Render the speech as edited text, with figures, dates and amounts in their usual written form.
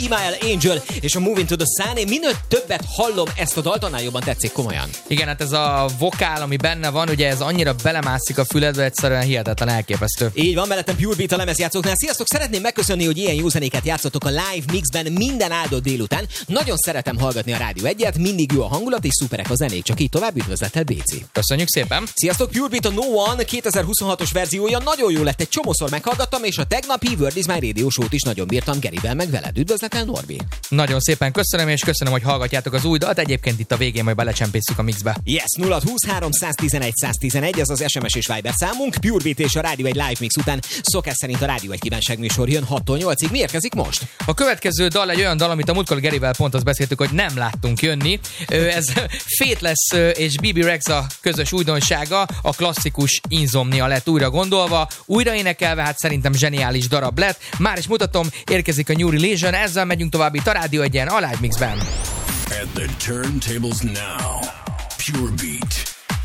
Imael Angel és a Moving to the Sun. Én minél többet hallom ezt a dalt, annál jobban tetszik, komolyan. Igen, hát ez a vokál, ami benne van, ugye ez annyira belemászik a füledbe, egyszerűen hihetetlen, elképesztő. Így van, mellettem Pure Beat a lemezjátszóknál. Sziasztok, szeretném megköszönni, hogy ilyen jó zenéket játszottok a live mixben minden áldott délután. Nagyon szeretem hallgatni a Rádió 1-et, mindig jó a hangulat és szuperek a zenék, csak így tovább, üdvözlettel Béci. Köszönjük szépen. Sziasztok, Pure Beat a No One 2026-os verziója nagyon jó lett, egy csomószor meghallgattam, és a tegnapi Word is My Radio Show-t is nagyon bírtam Gerivel meg veled. Üdvözlettel, Norbi. Nagyon szépen köszönöm, és köszönöm, hogy hallgatjátok az új dalt. Egyébként itt a végén majd belecsempészük a mixbe. Yes, 0623 111 111, ez az SMS és Viber számunk. Pure Beat és a Rádió egy live mix után szokás szerint a Rádió egy kívánságműsor jön 6-tól 8-ig. Mi érkezik most? A következő dal egy olyan dal, amit a múltkor Gerivel pont azt beszéltük, hogy nem láttunk jönni. Ez Faithless és BB Rexha közös újdonsága, a klasszikus Insomnia lett újra gondolva, újra énekelve, hát szerintem zseniális darab lett. Már is mutatom, érkezik a New Religion, ezzel megyünk tovább itt a Rádió egyen, a live mixben. At the turntables now, Pure Beat.